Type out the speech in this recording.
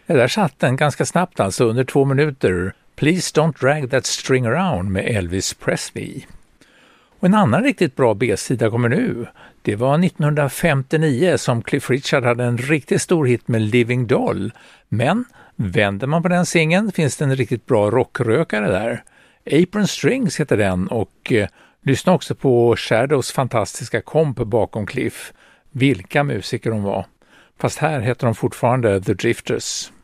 Där satt den ganska snabbt, alltså under 2 minuter. Please Don't Drag That String Around med Elvis Presley. Och en annan riktigt bra B-sida kommer nu. Det var 1959 som Cliff Richard hade en riktigt stor hit med Living Doll. Men vänder man på den singeln finns det en riktigt bra rockrökare där. Apron Strings heter den och lyssna också på Shadows fantastiska komp bakom Cliff. Vilka musiker de var. Fast här heter de fortfarande The Drifters.